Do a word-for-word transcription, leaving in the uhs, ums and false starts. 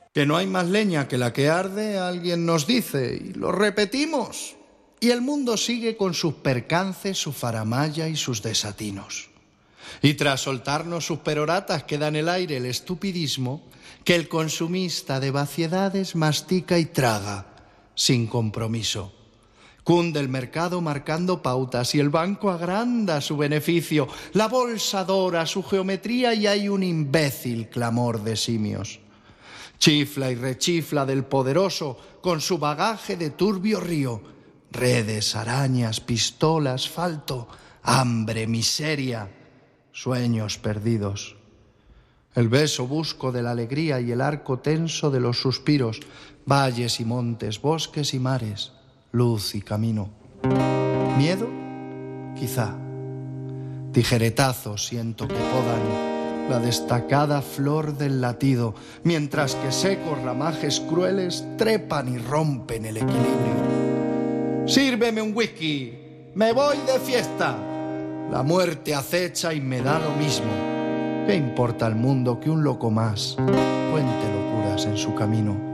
Que no hay más leña que la que arde, alguien nos dice, y lo repetimos. Y el mundo sigue con sus percances, su faramalla y sus desatinos. Y tras soltarnos sus peroratas queda en el aire el estupidismo que el consumista de vaciedades mastica y traga sin compromiso. Cunde el mercado marcando pautas y el banco agranda su beneficio. La bolsa dora su geometría y hay un imbécil clamor de simios. Chifla y rechifla del poderoso con su bagaje de turbio río. Redes, arañas, pistola, asfalto, hambre, miseria, sueños perdidos. El beso busco de la alegría y el arco tenso de los suspiros. Valles y montes, bosques y mares, luz y camino. ¿Miedo? Quizá. Tijeretazos siento que podan la destacada flor del latido, mientras que secos ramajes crueles trepan y rompen el equilibrio. Sírveme un whisky, me voy de fiesta. La muerte acecha y me da lo mismo. ¿Qué importa al mundo que un loco más cuente locuras en su camino?